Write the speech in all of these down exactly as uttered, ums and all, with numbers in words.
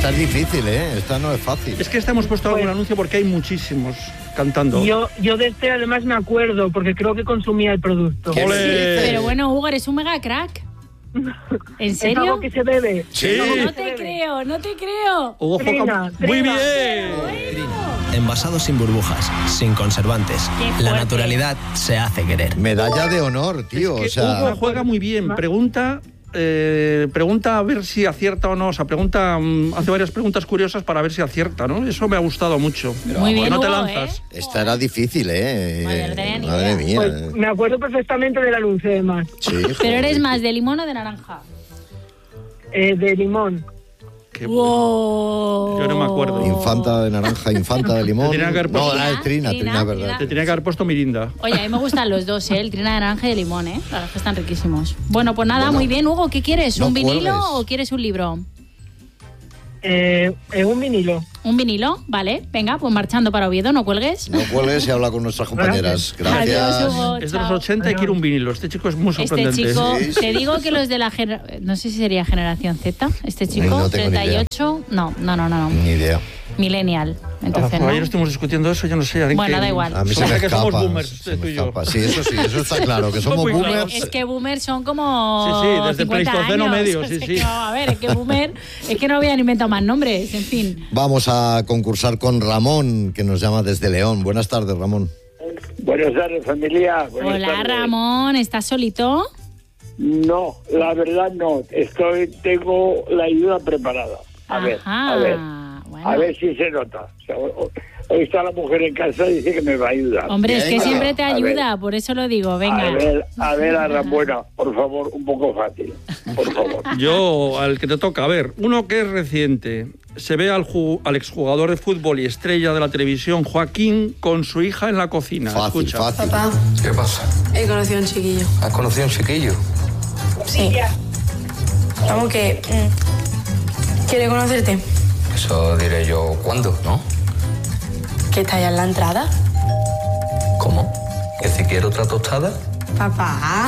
Esta es difícil, ¿eh? Esta no es fácil. Es que esta hemos puesto algún anuncio porque hay muchísimos cantando. Yo, yo de este además me acuerdo, porque creo que consumía el producto. ¿Qué ¡Ole! dices? Pero bueno, Hugo, eres un mega crack. ¿En ¿Es serio? algo que se bebe? Sí. ¿Es algo que No se te bebe? creo, no te creo. Hugo Trina, Joca- Trina. Muy bien. Envasado sin burbujas, sin conservantes. Qué La fuerte. naturalidad se hace querer. Medalla de honor, tío. Es que o sea, Hugo juega muy bien. Pregunta, eh, pregunta a ver si acierta o no. O sea, pregunta, mm, hace varias preguntas curiosas para ver si acierta, ¿no? Eso me ha gustado mucho. Muy bien, no te Hugo, lanzas. ¿eh? esta era difícil, ¿eh? Madre, no tenía ni Madre idea. mía. Pues me acuerdo perfectamente del anuncio, además. Sí, Pero joder. eres más de limón o de naranja. Eh, de limón. Qué bueno. Wow. Yo no me acuerdo. Infanta de naranja, infanta de limón. Te tenía que haber No, puesto- era el Trina, Trina, Trina, es verdad. Trina. Te tenía que haber puesto Mirinda. Oye, a mí me gustan los dos, ¿eh? El trina de naranja y de limón, ¿eh? La verdad es que están riquísimos. Bueno, pues nada, Bueno, muy bien, Hugo. ¿Qué quieres? no ¿Un vinilo cuelgues. o quieres un libro? Eh, eh, un vinilo. ¿Un vinilo? Vale, venga, pues marchando para Oviedo, no cuelgues. No cuelgues y habla con nuestras compañeras. Gracias. Adiós, Hugo. Es de los chao. ochenta y quiere un vinilo. Este chico es muy Este sorprendente. chico, Sí, sí, te sí, digo sí. que los de la generación, no sé si sería generación Z, este chico, No tengo ni treinta y ocho, no, no, no, no, no, Ni idea. millennial, entonces Ah, no. ayer estuvimos discutiendo eso, yo no sé. ¿en Bueno, qué- da igual. A mí se Somos- me que escapa. somos boomers, se me tú y yo. escapa. Sí, eso sí, eso está claro. Que somos Muy claro. boomers. Es que boomer son como Sí, sí, desde cincuenta Pleistoceno años. medio, O sí, sea sí. que, a ver, es que boomer, es que no habían inventado más nombres, en fin. Vamos a concursar con Ramón, que nos llama desde León. Buenas tardes, Ramón. Buenas tardes, familia. Buenas Hola, tardes. Ramón, ¿estás solito? No, la verdad no. Estoy, tengo la ayuda preparada. A ver, Ajá, a ver, bueno. a ver si se nota. O sea, ho- hoy está la mujer en casa y dice que me va a ayudar. Hombre, es que Venga. siempre te A ver. ayuda, por eso lo digo, venga. A ver, a ver, a Ramona, por favor, un poco fácil, por favor. Yo, al que te toca, a ver, uno que es reciente. Se ve al, ju- al exjugador de fútbol y estrella de la televisión, Joaquín, con su hija en la cocina. Fácil, Escucha. fácil. Papá, ¿Qué pasa? he conocido a un chiquillo. ¿Has conocido a un chiquillo? Sí. Vamos que... mm, quiere conocerte. Eso diré yo cuándo, ¿no? ¿Que está allá en la entrada? ¿Cómo? ¿Que si quiero otra tostada? Papá.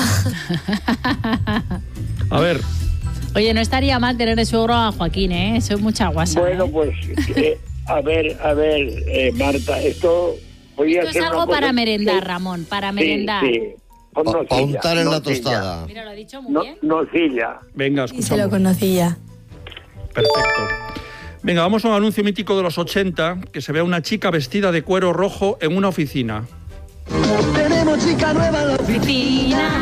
A ver, Oye, no estaría mal tener de suegro a Joaquín, ¿eh? Eso es mucha guasa. Bueno, ¿eh? pues, eh, a ver, a ver, eh, Marta, esto podría Esto es ser una algo cosa para merendar, que- Ramón, para Sí, merendar. sí. Con Pa- nocilla, pa untar en la nocilla. tostada. Mira, lo ha dicho muy No, bien. nocilla. venga, Y se lo escuchamos. conocía. Perfecto. Venga, vamos a un anuncio mítico de los ochenta, que se ve a una chica vestida de cuero rojo en una oficina. Oficina.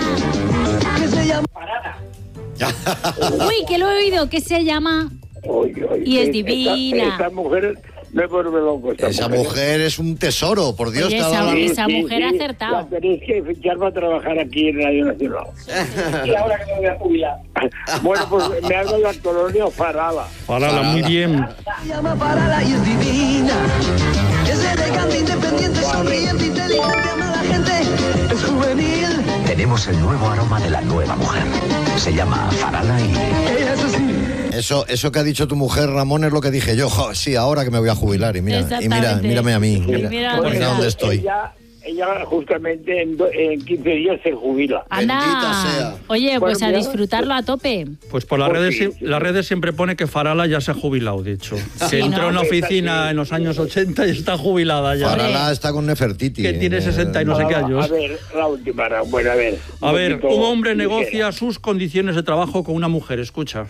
Uy, que lo he oído, que se llama... Oy, oy, Y es esta- divina. Esta, mujer me vuelve loco. Esta Esa mujer es un tesoro, por Dios. Oye, te ha esa- dado la- esa mujer ha acertado. La tenéis que fichar para trabajar aquí en Radio Nacional. Y ahora que me voy a jubilar. Bueno, pues me habla de Antonio Farala. Parala, muy bien. llama Parala y es divina. Es elegante, independiente, sonriente, inteligente, ama a la gente. Es juvenil. Tenemos el nuevo aroma de la nueva mujer. Se llama Farala y... Ella es así. Eso, eso que ha dicho tu mujer, Ramón, es lo que dije yo. Jo, sí, ahora que me voy a jubilar. Y mira, y mira, Exactamente. mírame a mí. Y Mira, mira mira dónde dónde está. estoy. Ella, ella justamente en, do- en quince días se jubila. Anda. Bendita sea. Oye, pues Bueno, a mira, disfrutarlo a tope. Pues por las Pues redes, sí, sie- sí. las redes siempre pone que Farala ya se ha jubilado, de hecho. Sí, que entró ¿no? en la oficina Sí. en los años ochenta y está jubilada ya. Farala está con Nefertiti. Que tiene sesenta y no sé qué Ahora, años. A ver, la última, Ra- bueno, a ver. A ver, poquito un hombre ligera. negocia sus condiciones de trabajo con una mujer, escucha.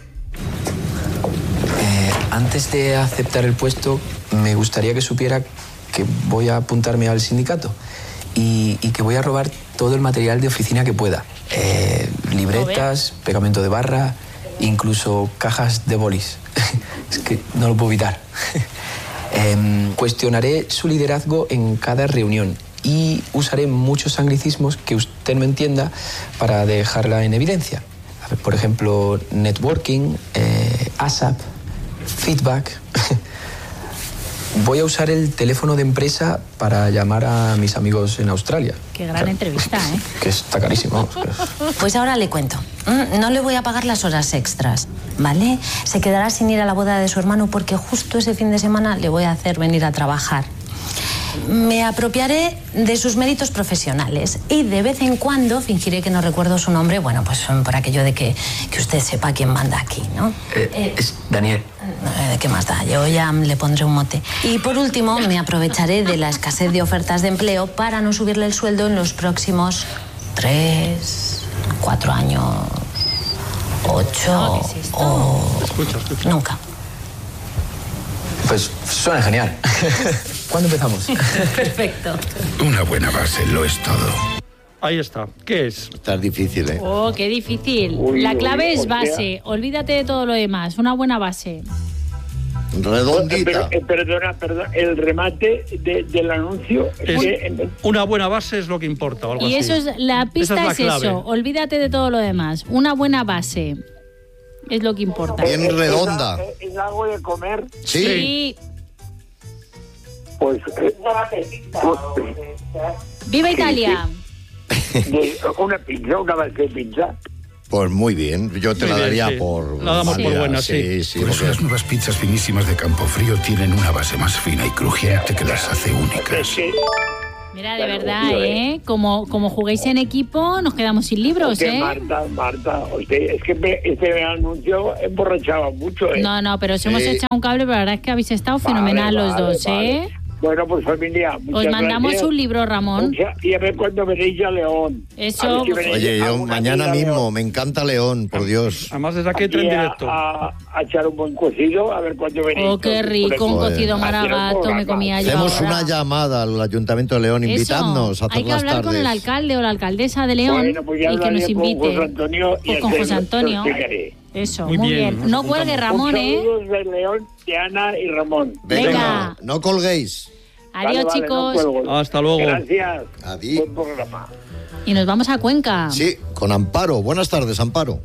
Eh, antes de aceptar el puesto, me gustaría que supiera que voy a apuntarme al sindicato y, y que voy a robar todo el material de oficina que pueda. Eh, libretas, pegamento de barra, incluso cajas de bolis. Es que no lo puedo evitar. Em, cuestionaré su liderazgo en cada reunión y usaré muchos anglicismos que usted no entienda para dejarla en evidencia. A ver, por ejemplo, networking, eh, ASAP, feedback. Voy a usar el teléfono de empresa para llamar a mis amigos en Australia. Qué gran entrevista, ¿eh? Que está carísimo. vamos. Pues ahora le cuento. Mm, No le voy a pagar las horas extras, ¿vale? Se quedará sin ir a la boda de su hermano porque justo ese fin de semana le voy a hacer venir a trabajar. Me apropiaré de sus méritos profesionales y de vez en cuando fingiré que no recuerdo su nombre, bueno, pues por aquello de que, que usted sepa quién manda aquí, ¿no? Eh, es Daniel. Eh, ¿Qué más da? Yo ya le pondré un mote. Y por último, me aprovecharé de la escasez de ofertas de empleo para no subirle el sueldo en los próximos tres, cuatro años, ocho No, ¿qué es esto? o... Escucha, escucha. Nunca. Pues suena genial. ¿Cuándo empezamos? Perfecto. Una buena base lo es todo. Ahí está. ¿Qué es? Está difícil, ¿eh? Oh, qué difícil. Uy, La uy, clave es hostia. base. Olvídate de todo lo demás. Una buena base. Redondita. Eh, perdona, perdona, el remate de- del anuncio es Es- que, eh, Una buena base es lo que importa. O algo Y así. eso es, la pista Esa es, es la clave. eso. Olvídate de todo lo demás. Una buena base es lo que importa. Bien redonda. ¿Es, es algo de comer? Sí. Sí. Pues, eh, pues, ¡Viva Italia! de- una pizza, una base de pizza. Pues muy bien. Yo te Muy la bien, daría sí. por... La damos por válida. buena, sí. sí Por eso porque- las nuevas pizzas finísimas de Campofrío tienen una base más fina y crujiente que las hace Es únicas. que, Mira, de verdad, ¿eh? Como, como juguéis en equipo, nos quedamos sin libros, que ¿eh? Marta, Marta, usted, es que me, este anuncio emborrachaba mucho, ¿eh? No, no, pero os hemos Sí. echado un cable, pero la verdad es que habéis estado Vale, fenomenal los vale, dos, vale. ¿eh? Bueno, pues familia, Os muchas mandamos gracias. un libro, Ramón. Mucha- y a ver cuándo veréis a León. Eso, A ver si pues, veréis Oye, a yo una mañana amiga mismo, León. me encanta León, por Dios. Además, desde aquí entra en Aquí a- directo. A, a echar un buen cocido, a ver cuándo veréis. Oh, qué rico, un Joder. cocido Hacer un maragato, me programa. comía yo Hacemos ahora. una llamada al Ayuntamiento de León, Eso, invitadnos a hacer hay que las hablar tardes. con el alcalde o la alcaldesa de León Bueno, pues ya y que hablaré nos con invite. José Antonio y Pues con os- José os Antonio. explicaré. Eso, Muy muy, bien, bien. nos No apuntamos. cuelgue, Ramón, Un ¿eh? saludos de León, de Ana y Ramón. Venga, Venga. no colguéis. Adiós, Vale, vale, chicos. no cuelgo. Hasta luego. Gracias. Adiós. Buen programa. Y nos vamos a Cuenca. Sí, con Amparo. Buenas tardes, Amparo.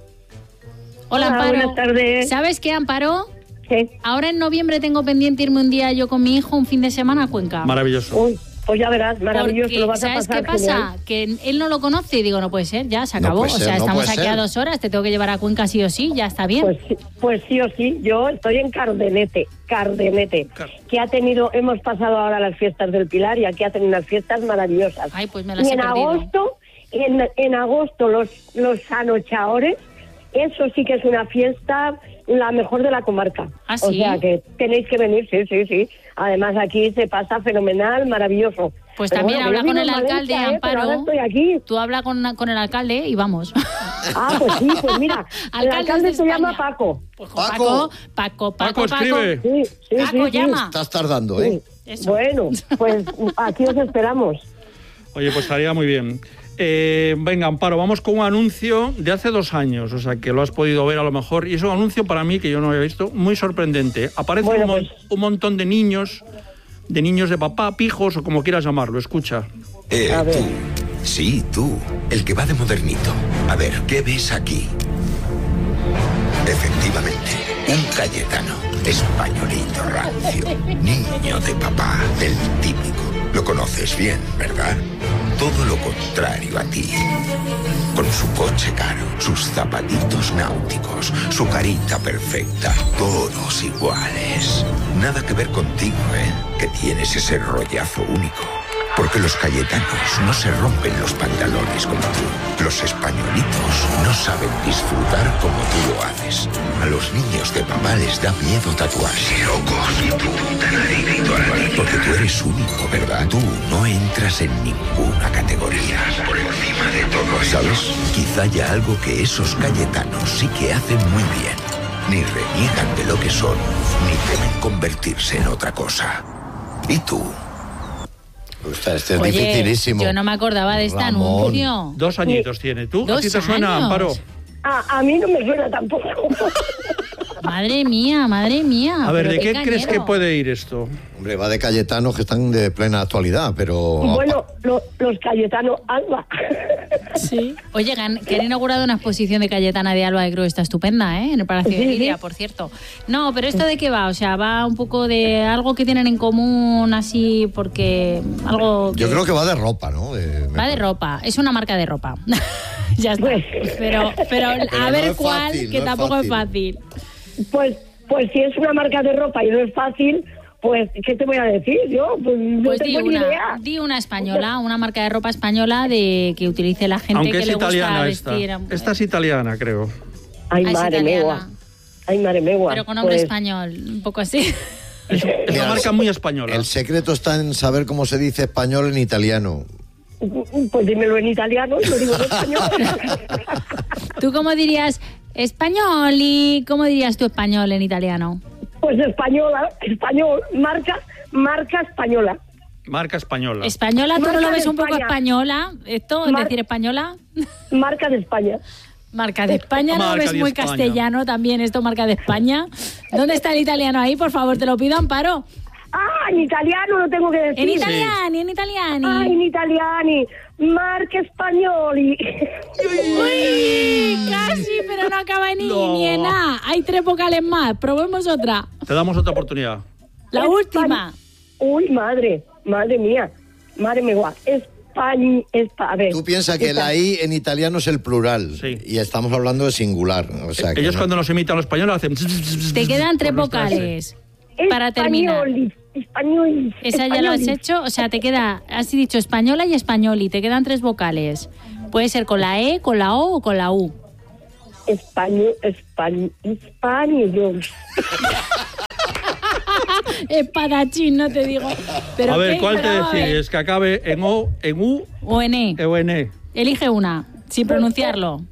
Hola, Hola, Amparo. buenas tardes. ¿Sabes qué, Amparo? Sí. Ahora en noviembre tengo pendiente irme un día yo con mi hijo un fin de semana a Cuenca. Maravilloso. Uy, pues ya verás, maravilloso, Porque, lo vas a ¿sabes pasar qué pasa? genial. Que él no lo conoce y digo, no puede ser, ya se No acabó. puede o ser, sea, no estamos puede aquí a ser. dos horas, te tengo que llevar a Cuenca sí o sí, ya está bien. Pues, sí- pues sí o sí, yo estoy en Cardenete, Cardenete, que ha tenido, hemos pasado ahora las fiestas del Pilar y aquí hacen unas fiestas maravillosas. Ay, pues me las y he en perdido. agosto, en, en agosto los, los anochaores, eso sí que es una fiesta la mejor de la comarca. ¿Ah, O sí? sea que tenéis que venir, sí, sí, sí. Además aquí se pasa fenomenal, maravilloso. Pues Pero también bueno, habla que yo con el vivo en alcalde, Valencia, ¿eh? Pero Amparo. ahora estoy aquí. Tú habla con, con el alcalde y vamos. Ah, pues sí, pues mira, el Alcaldes alcalde de se llama España. Paco. Pues con Paco. Paco, Paco, Paco, Paco, escribe. Sí, sí, Paco, sí, sí. llama. Estás tardando, ¿eh? Eso. Bueno, pues aquí os esperamos. Oye, pues estaría muy bien. Eh, venga, Amparo, vamos con un anuncio de hace dos años, o sea, que lo has podido ver a lo mejor, y es un anuncio para mí que yo no había visto, muy sorprendente. Aparece Bueno, un, mon- pues- un montón de niños, de niños de papá, pijos o como quieras llamarlo, escucha. Eh, A ver. tú. Sí, tú. El que va de modernito. A ver, ¿qué ves aquí? Efectivamente, un Cayetano. Españolito rancio. Niño de papá. El típico. Lo conoces bien, ¿verdad? Todo lo contrario a ti. Con su coche caro, sus zapatitos náuticos, su carita perfecta, todos iguales. Nada que ver contigo, ¿eh? Que tienes ese rollazo único. Porque los cayetanos no se rompen los pantalones como tú. Los españolitos no saben disfrutar como tú lo haces. A los niños de papá les da miedo tatuarse. Locos, y tú tan adicto a la niña. Porque tú eres único, ¿verdad? Tú no entras en ninguna categoría. Por encima de todo, ¿sabes? Quizá haya algo que esos cayetanos sí que hacen muy bien. Ni reniegan de lo que son, ni temen convertirse en otra cosa. ¿Y tú? Ostras, este es Oye, dificilísimo. yo no me acordaba de este Ramón. anuncio. Dos añitos tiene. ¿Tú? ¿A Dos ti te suena, años. Amparo? A, a mí no me suena tampoco. Madre mía, madre mía. A ver, pero ¿de qué crees cañero. que puede ir esto? Hombre, va de Cayetanos que están de plena actualidad, pero... Bueno, lo- los Cayetano Alba. Sí. Oye, que han, que han inaugurado una exposición de Cayetana de Alba, que creo que está estupenda, ¿eh? En el Palacio Sí, de sí. Lidia, por cierto. No, pero ¿esto de qué va? O sea, va un poco de algo que tienen en común, así, porque algo... Yo creo que va de ropa, ¿no? De- Va de ropa, es una marca de ropa. Ya está. Pero, pero, a Pero no ver es cuál, fácil, que no es tampoco es fácil. fácil. Pues, pues si es una marca de ropa y no es fácil, pues ¿qué te voy a decir yo? Pues no Pues di tengo ni una, idea. di una española, una marca de ropa española de que utilice la gente Aunque que es le gusta italiana esta. vestir. Esta es italiana, creo. Ay, Ah, es madre italiana. mía. Ay, madre megua. Pero con nombre pues, español, un poco así. Es una marca muy española. El secreto está en saber cómo se dice español en italiano. Pues dímelo en italiano y lo digo en español. ¿Tú cómo dirías español y cómo dirías tú español en italiano? Pues española, español, marca, marca española. Marca española. ¿Española? ¿Tú no Marca lo de ves un poco España. española? ¿Esto, Mar- decir española? Marca de España. Marca de España, ¿no Marca ves de muy España. castellano también esto, marca de España? ¿Dónde está el italiano ahí? Por favor, te lo pido, Amparo. Ah, en italiano lo tengo que decir. En italiani, en italiani. Ah, in italiani. Marca spagnoli. Uy, casi, pero no acaba ni, No. ni en A. Hay tres vocales más. Probemos otra. Te damos otra oportunidad. La última. Uy, madre, madre mía. Madre mía. España, Espa, a ver. Tú piensas que Esta- la I en italiano es el plural. Sí. Y estamos hablando de singular. O sea, que Ellos no- cuando nos imitan los españoles hacen... Te quedan tres con nuestra S. vocales para terminar. Españoli, españoli, Esa ya lo has españoli. hecho. O sea, te queda, has dicho española y españoli. Te quedan tres vocales. Puede ser con la E, con la O o con la U. Español, español, español. Espadachín, no te digo. Pero A ver, qué, ¿cuál te pero a ver. decides? ¿Que acabe en O, en U O en E. o en E? Elige una, sin pronunciarlo.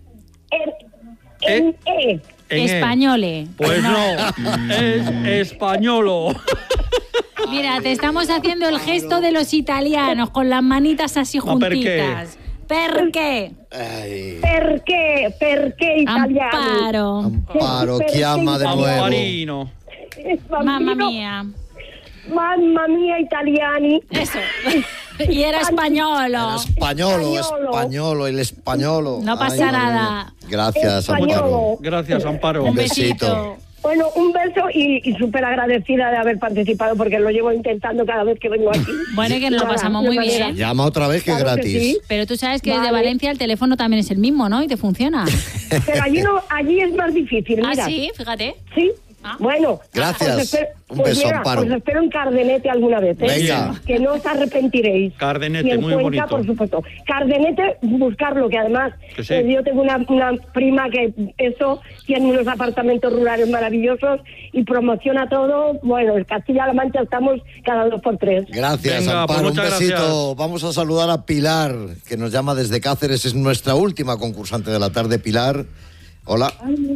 En, en E. En E. Españole. Pues no, es españolo. Mira, te estamos haciendo el gesto de los italianos con las manitas así Ma perché? juntitas. ¿Per qué? Ay, Perché, perché italiano? Amparo. Amparo, chiama de nuevo. Amparino. Mamma mía. Mamma mía, italiani. Eso. Y era españolo. Españolo, Españolo. españolo, el españolo. No pasa Ay, nada. Gracias, Españolo. Amparo. Gracias, Amparo. Un Besito. besito. Bueno, un beso y, y súper agradecida de haber participado porque lo llevo intentando cada vez que vengo aquí. Bueno, que nos lo Nada, pasamos de muy manera- bien. Llama otra vez que es Claro que gratis. sí. Pero tú sabes que desde Vale. Valencia el teléfono también es el mismo, ¿no? Y te funciona. Pero allí, no, allí es más difícil, Ah, mira. sí, fíjate. Sí. Ah. Bueno. Gracias. os espero- Un pues beso, mira, Amparo. os espero en Cardenete alguna vez, ¿eh? Venga. Que no os arrepentiréis. Cardenete, y en muy Cuenca, bonito. por supuesto. Cardenete, buscarlo, que además Que sí. eh, yo tengo una, una prima que eso tiene unos apartamentos rurales maravillosos y promociona todo. Bueno, en Castilla-La Mancha estamos cada dos por tres. Gracias, Venga, pues Amparo. Un muchas besito. gracias. Vamos a saludar a Pilar, que nos llama desde Cáceres. Es nuestra última concursante de la tarde, Pilar. Hola.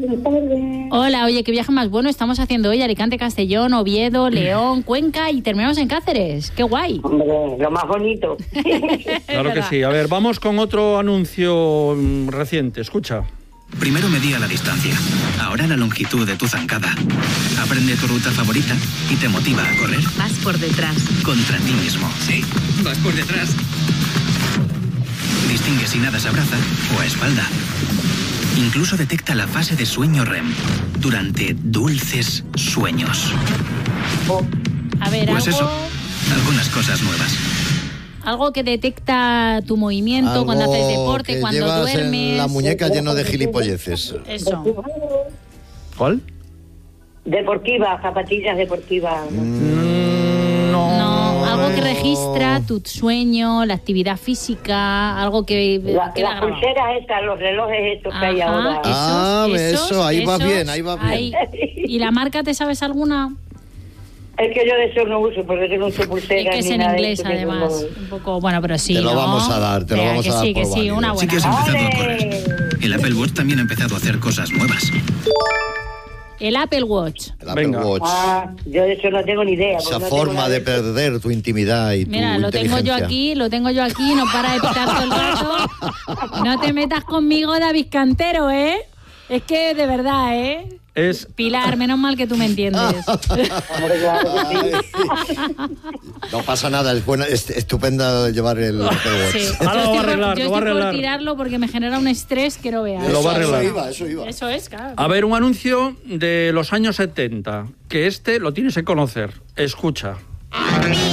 Hola, oye, qué viaje más bueno estamos haciendo hoy. Alicante, Castellón, Oviedo, León, Cuenca y terminamos en Cáceres. ¡Qué guay! Hombre, lo más bonito. Claro que sí. A ver, vamos con otro anuncio mm, reciente. Escucha. Primero medía la distancia, ahora la longitud de tu zancada. Aprende tu ruta favorita y te motiva a correr. Vas por detrás. Contra ti mismo. Sí, vas por detrás. Distingue si nadas a braza o a espalda. Incluso detecta la fase de sueño R E M durante dulces sueños. A ver, Pues algo, eso, algunas cosas nuevas. algo que detecta tu movimiento cuando haces deporte, que cuando llevas duermes. en la muñeca lleno de gilipolleces. Eso. ¿Cuál? Deportiva, zapatillas deportivas. No, algo que registra tu sueño, la actividad física, algo que La, queda las grabado. pulseras estas, los relojes estos que hay Ajá, ahora. Ah, esos, eso, ahí va esos, bien, ahí va bien. ahí. ¿Y la marca te sabes alguna? Es que yo de eso no uso, porque yo no uso Es pulseras que es ni en nada de inglés, eso, que además. no- Un poco, bueno, pero sí. Te lo ¿no? vamos a dar, te lo Venga, vamos que a dar sí, por que sí, válido. una Sí buena. que has empezado a correr. El Apple Watch también ha empezado a hacer cosas nuevas. El Apple Watch. El Apple Venga. Watch. Ah, yo de eso no tengo ni idea. Esa porque no tengo forma nada de eso. perder tu intimidad y tu Mira, lo tengo yo inteligencia. aquí, lo tengo yo aquí, no para de pitar todo el rato. No te metas conmigo, David Cantero, ¿eh? Es que, de verdad, ¿eh? Es Pilar, menos mal que tú me entiendes. Hombre, claro que sí. No pasa nada, es buena, es estupenda llevar el Apple Watch. Sí. Ahora lo va a Yo estoy por- arreglar, yo lo va a estoy por arreglar. tirarlo porque me genera un estrés que no veas. Lo va a Eso, arreglar. eso iba, eso iba. Eso es, claro. A ver, un anuncio de los años setenta, que este lo tienes que conocer. Escucha.